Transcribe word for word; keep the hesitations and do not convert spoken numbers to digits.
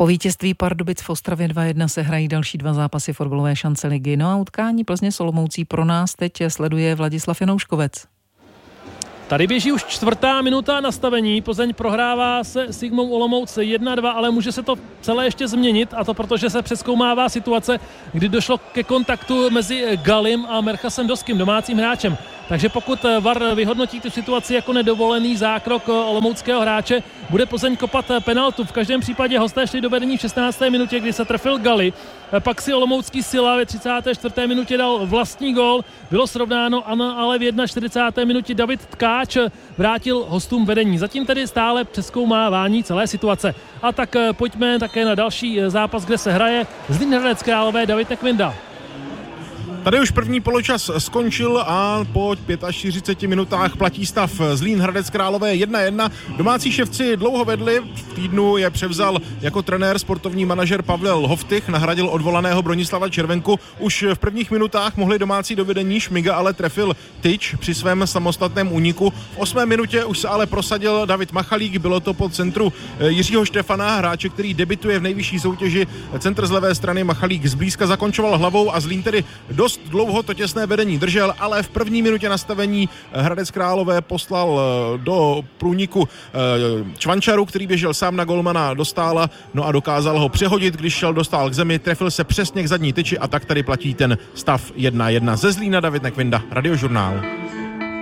Po vítězství Pardubic v Ostravě dva jedna se hrají další dva zápasy fotbalové šance ligy. No a utkání Plzně s Olomoucí pro nás teď sleduje Vladislav Janouškovec. Tady běží už čtvrtá minuta nastavení. Plzeň prohrává se Sigmou Olomouc jedna dva, ale může se to celé ještě změnit, a to protože se přezkoumává situace, kdy došlo ke kontaktu mezi Galim a Merchasem Doským, domácím hráčem. Takže pokud V A R vyhodnotí tu situaci jako nedovolený zákrok olomouckého hráče, bude Plzeň kopat penaltu. V každém případě hosté šli do vedení v šestnácté minutě, kdy se trefil Gali. Pak si olomoucký Sila ve třicáté čtvrté minutě dal vlastní gól. Bylo srovnáno, ale v čtyřicáté první minutě David Tkáč vrátil hostům vedení. Zatím tedy stále přezkoumávání celé situace. A tak pojďme také na další zápas, kde se hraje Zlín Hradec Králové, David Nekvinda. Tady už první poločas skončil a po čtyřiceti pěti minutách platí stav Zlín Hradec Králové jedna jedna. Domácí ševci dlouho vedli, v týdnu je převzal jako trenér sportovní manažer Pavel Hoftych, nahradil odvolaného Bronislava Červenku. Už v prvních minutách mohli domácí do vedení, Šmiga ale trefil tyč při svém samostatném úniku. V osmé minutě už se ale prosadil David Machalík, bylo to po centru Jiřího Štefana, hráče, který debituje v nejvyšší soutěži. Centr z levé strany Machalík zblízka zakončoval hlavou a Zlín tedy dost dlouho to těsné vedení držel, ale v první minutě nastavení Hradec Králové poslal do průniku Čvančaru, který běžel sám na golmana do stála, no a dokázal ho přehodit, když šel dostál k zemi, trefil se přesně k zadní tyči a tak tady platí ten stav jedna jedna. Ze Zlína David Nekvinda, Radiožurnál.